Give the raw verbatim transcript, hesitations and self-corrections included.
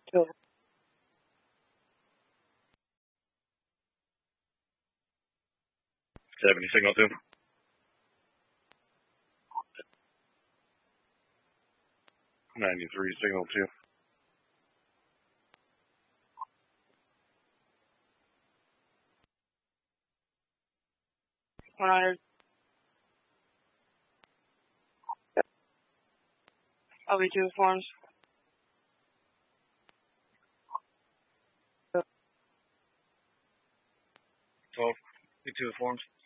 Two. seventy, signal two. ninety-three, signal two. one hundred. L B two forms. twelve, B two forms.